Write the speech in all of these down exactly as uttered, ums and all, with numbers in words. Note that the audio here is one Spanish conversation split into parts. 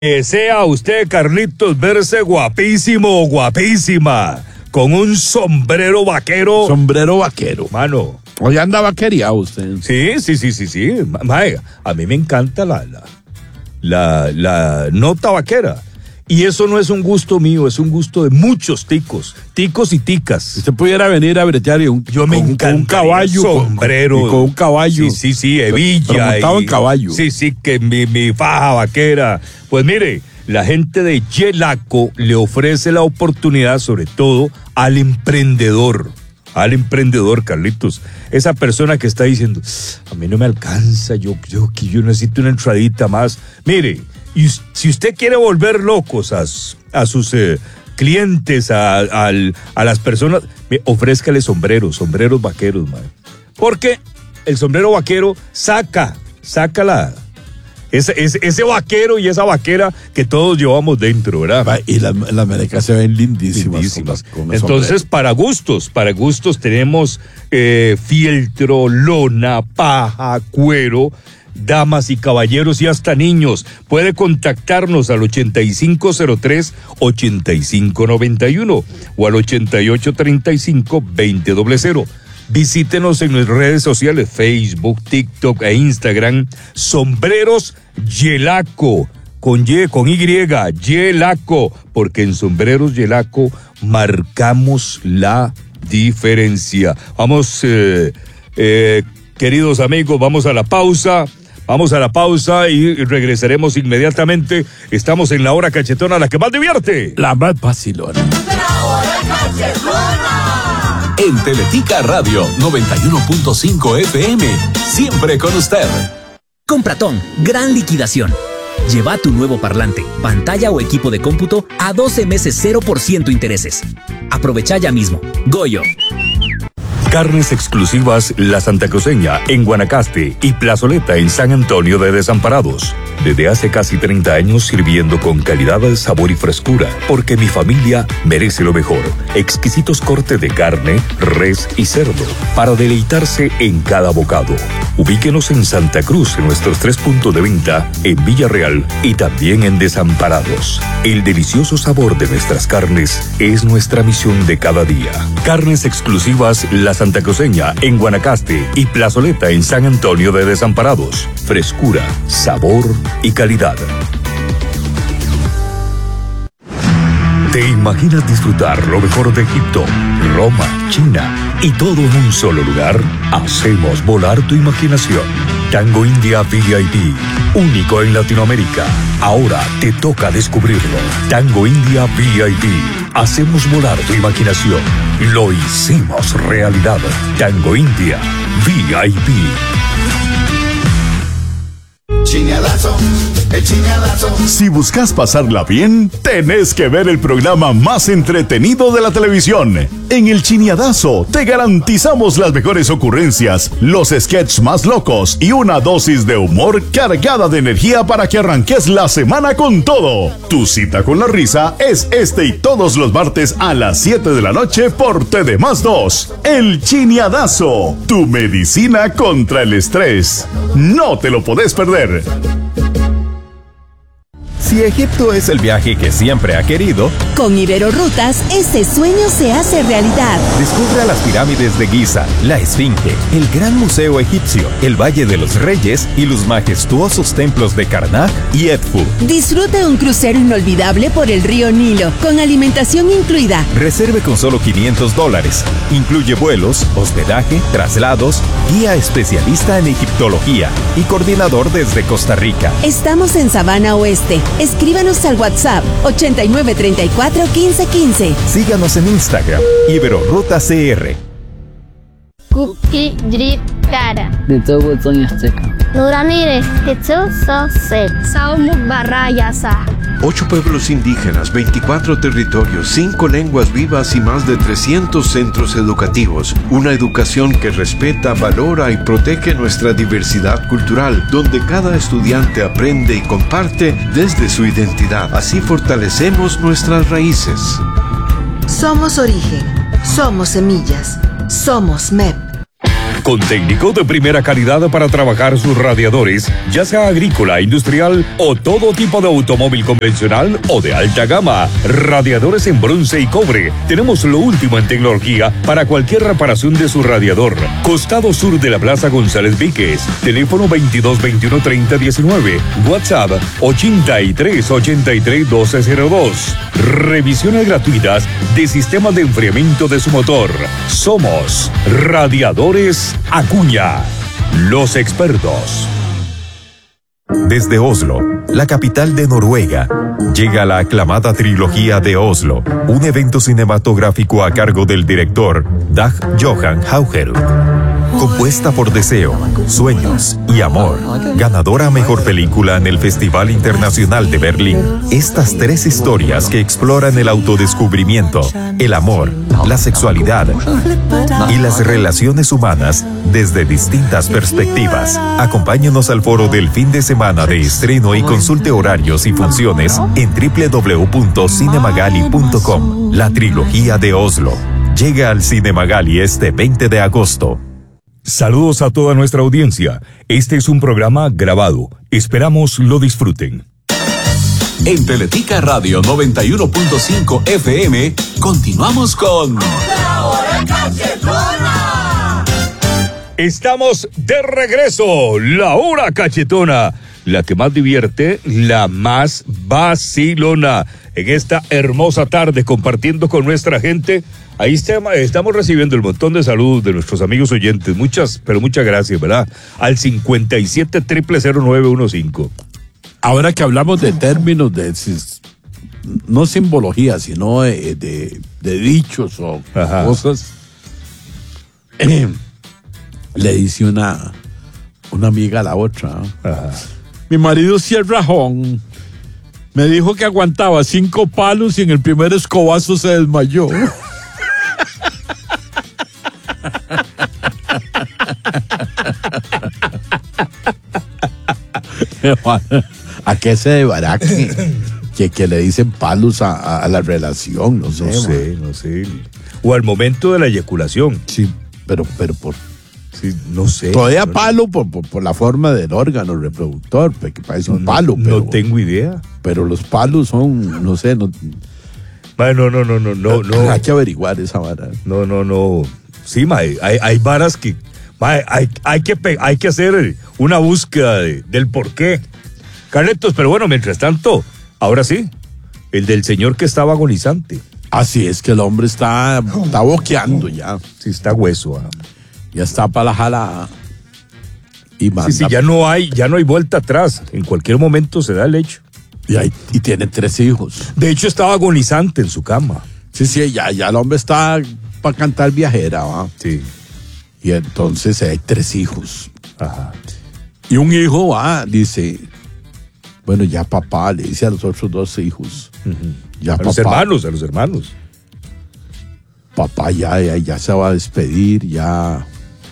Desea usted, Carlitos, verse guapísimo o guapísima, con un sombrero vaquero. Sombrero vaquero. Mano. Hoy anda vaquería usted. Sí, sí, sí, sí, sí. Mae, a mí me encanta la, la, la, la nota vaquera. Y eso no es un gusto mío, es un gusto de muchos ticos, ticos y ticas. Si usted pudiera venir a bretear y un, Yo me con, con un caballo, sombrero. Con, y con un caballo. Sí, sí, sí, hebilla. Pero montado y, en caballo. Sí, sí, que mi, mi faja vaquera. Pues mire, la gente de Yelaco le ofrece la oportunidad, sobre todo, al emprendedor. Al emprendedor, Carlitos. Esa persona que está diciendo, a mí no me alcanza, yo, yo, yo necesito una entradita más. Mire, y si usted quiere volver locos a, a sus eh, clientes, a, a, a las personas, ofrézcale sombreros, sombreros vaqueros, man. Porque el sombrero vaquero saca, saca la, ese, ese, ese vaquero y esa vaquera que todos llevamos dentro, ¿verdad? Y las la merecas se ven lindísimas. lindísimas. Con con Entonces, sombrero. para gustos, para gustos tenemos eh, fieltro, lona, paja, cuero. Damas y caballeros y hasta niños, puede contactarnos al ochenta y cinco cero tres, ochenta y cinco noventa y uno o al ochenta y ocho treinta y cinco veinte cero. Visítenos en nuestras redes sociales, Facebook, TikTok e Instagram, Sombreros Yelaco, con Y, con Y, Yelaco, porque en Sombreros Yelaco marcamos la diferencia. Vamos, eh, eh, queridos amigos, vamos a la pausa. Vamos a la pausa y regresaremos inmediatamente. Estamos en la hora cachetona, la que más divierte. La más vacilona. La hora cachetona. En Teletica Radio noventa y uno punto cinco F M. Siempre con usted. Compratón, gran liquidación. Lleva tu nuevo parlante, pantalla o equipo de cómputo a doce meses cero por ciento intereses. Aprovecha ya mismo. Goyo. Carnes exclusivas La Santa Cruceña en Guanacaste y Plazoleta en San Antonio de Desamparados. Desde hace casi treinta años sirviendo con calidad, sabor y frescura, porque mi familia merece lo mejor. Exquisitos cortes de carne, res y cerdo, para deleitarse en cada bocado. Ubíquenos en Santa Cruz en nuestros tres puntos de venta, en Villarreal y también en Desamparados. El delicioso sabor de nuestras carnes es nuestra misión de cada día. Carnes exclusivas La Santa Cruceña en Guanacaste y Plazoleta en San Antonio de Desamparados. Frescura, sabor y calidad. ¿Te imaginas disfrutar lo mejor de Egipto, Roma, China y todo en un solo lugar? Hacemos volar tu imaginación. Tango India V I P, único en Latinoamérica. Ahora te toca descubrirlo. Tango India V I P. Hacemos volar tu imaginación. Lo hicimos realidad. Tango India V I P. Chiñadazo, el chiñadazo. Si buscas pasarla bien, tenés que ver el programa más entretenido de la televisión. En el Chiñadazo te garantizamos las mejores ocurrencias, los sketches más locos y una dosis de humor cargada de energía para que arranques la semana con todo. Tu cita con la risa es este y todos los martes a las siete de la noche por T D más dos. El Chiñadazo, tu medicina contra el estrés. No te lo podés perder. Si Egipto es el viaje que siempre ha querido, con Iberorrutas ese sueño se hace realidad. Descubra las pirámides de Giza, la Esfinge, el Gran Museo Egipcio, el Valle de los Reyes y los majestuosos templos de Karnak y Edfu. Disfrute un crucero inolvidable por el río Nilo, con alimentación incluida. Reserve con solo quinientos dólares. Incluye vuelos, hospedaje, traslados, guía especialista en egiptología y coordinador desde Costa Rica. Estamos en Sabana Oeste. Escríbanos al WhatsApp ochenta y nueve treinta y cuatro quince quince. Síganos en Instagram, Iberorruta C R. Kuki Drip Cara. De todo Toño Azteca. Nuramire, Jesús Sosel. Saumu Barrayasa. Ocho pueblos indígenas, veinticuatro territorios, cinco lenguas vivas y más de trescientos centros educativos. Una educación que respeta, valora y protege nuestra diversidad cultural, donde cada estudiante aprende y comparte desde su identidad. Así fortalecemos nuestras raíces. Somos origen, somos semillas, somos M E P. con técnicos de primera calidad para trabajar sus radiadores, ya sea agrícola, industrial o todo tipo de automóvil convencional o de alta gama. Radiadores en bronce y cobre. Tenemos lo último en tecnología para cualquier reparación de su radiador. Costado sur de la Plaza González Víquez. Teléfono veintidós veintiuno treinta diecinueve. WhatsApp ochenta y tres ochenta y tres doce cero dos. Revisiones gratuitas de sistemas de enfriamiento de su motor. Somos Radiadores Acuña, los expertos. Desde Oslo, la capital de Noruega, llega la aclamada trilogía de Oslo, un evento cinematográfico a cargo del director Dag Johan Haugerud. Compuesta por Deseo, Sueños y Amor, ganadora a Mejor Película en el Festival Internacional de Berlín. Estas tres historias que exploran el autodescubrimiento, el amor, la sexualidad y las relaciones humanas desde distintas perspectivas. Acompáñanos al foro del fin de semana de estreno y consulte horarios y funciones en doble u doble u doble u punto cinemagali punto com. La trilogía de Oslo llega al Cinemagali este veinte de agosto. Saludos a toda nuestra audiencia. Este es un programa grabado. Esperamos lo disfruten. En Teletica Radio noventa y uno punto cinco F M, continuamos con... ¡La Hora Cachetona! Estamos de regreso. La Hora Cachetona. La que más divierte, la más vacilona. En esta hermosa tarde, compartiendo con nuestra gente. Ahí estamos recibiendo el montón de saludos de nuestros amigos oyentes. Muchas, pero muchas gracias, ¿verdad? Al cincuenta y siete, cero cero cero nueve uno cinco. Ahora que hablamos de términos, de no simbología, sino de, de, de dichos o Ajá. cosas, eh, le dice una, una amiga a la otra. Ajá. Mi marido sí es rajón. Me dijo que aguantaba cinco palos y en el primer escobazo se desmayó. ¿A qué se deberá que, que, que le dicen palos a, a, a la relación? No sé, no sé, no sé. O al momento de la eyaculación. Sí, pero, pero por... Sí, no sé. Todavía no, palo por, por, por la forma del órgano reproductor, que parece no, un palo. No, pero, no tengo idea. Pero los palos son, no sé, no... No, no, no, no, no, no. Hay que averiguar esa vara. No, no, no. Sí, mae, hay, hay varas que... Mae, hay, hay, que hay que hacer una búsqueda de, del porqué. Carletos, pero bueno, mientras tanto, ahora sí, el del señor que estaba agonizante. Así es que el hombre está, está boqueando ya. Sí, está hueso. ¿eh? Ya está para la jalada. Y manda. Sí, sí, ya no hay, ya no hay vuelta atrás. En cualquier momento se da el hecho. Y, hay, y tiene tres hijos. De hecho, estaba agonizante en su cama. Sí, sí, ya, ya el hombre está para cantar viajera, ¿va? Sí. Y entonces hay tres hijos. Ajá. Y un hijo va, dice, bueno, ya papá, le dice a los otros dos hijos. Uh-huh. Ya a papá, los hermanos, a los hermanos. Papá ya, ya, ya se va a despedir, ya.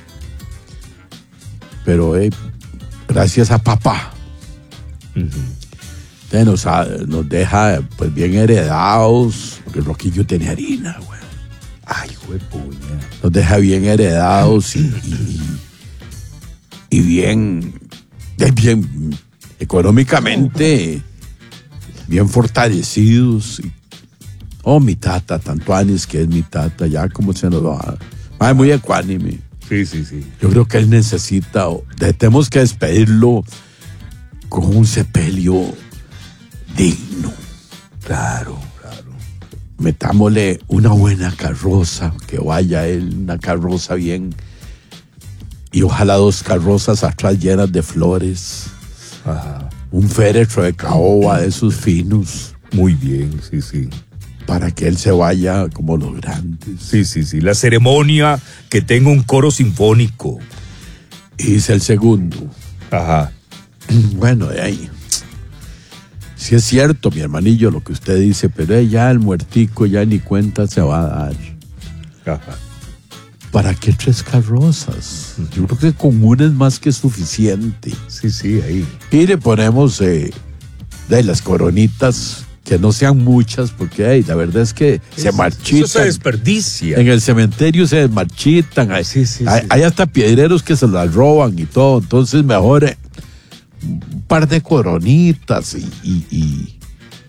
Pero eh, gracias a papá. Uh-huh. Entonces nos, nos deja pues bien heredados, porque el Roquillo tiene harina, güey. Ay, güey, puña. Nos deja bien heredados y, y, y bien, bien económicamente bien fortalecidos. Oh, mi tata, tanto años que es mi tata, ya como se nos va. Ay, muy ecuánime. Sí, sí, sí. Yo creo que él necesita, tenemos que despedirlo con un sepelio digno. Claro, claro. Metámosle una buena carroza, que vaya él, una carroza bien, y ojalá dos carrozas atrás llenas de flores. Ajá. Un féretro de caoba de esos finos. Muy bien, sí, sí. Para que él se vaya como los grandes. Sí, sí, sí. La ceremonia que tenga un coro sinfónico. Y es el segundo. Ajá. Bueno, de ahí. Sí es cierto, mi hermanillo, lo que usted dice, pero ya el muertico ya ni cuenta se va a dar. Ajá. ¿Para qué tres carrozas? Uh-huh. Yo creo que con una es más que suficiente. Sí, sí, ahí. Y le ponemos eh, de las coronitas que no sean muchas, porque hey, la verdad es que es, se marchitan. Eso se desperdicia. En el cementerio se marchitan. Hay, sí, sí, hay, sí. hay hasta piedreros que se las roban y todo. Entonces, mejor eh, un par de coronitas y, y, y,